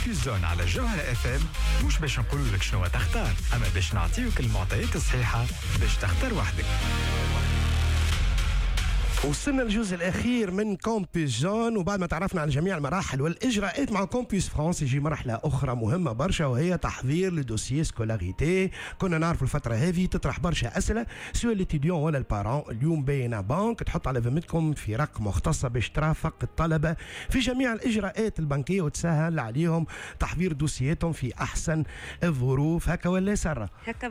كومبيوس زون على جوهرة اف ام مش باش نقول لك شنو تختار، اما باش نعطيوك المعطيات الصحيحه باش تختار وحدك. وصلنا للجزء الأخير من كومبيوس زون، وبعد ما تعرفنا على جميع المراحل والإجراءات مع كومبيوس فرانس يجي مرحلة أخرى مهمة برشا، وهي تحضير لدوسيي سكولاريتي. كنا نعرف الفترة هذه تطرح برشا أسئلة سواء الاتيديون ولا البارون. اليوم بين بنك تحط على ذمتكم في رقم مختصة باش ترافق الطلبة في جميع الإجراءات البنكية وتسهل عليهم تحضير دوسياتهم في أحسن الظروف. هكا ولا سارة؟ هكا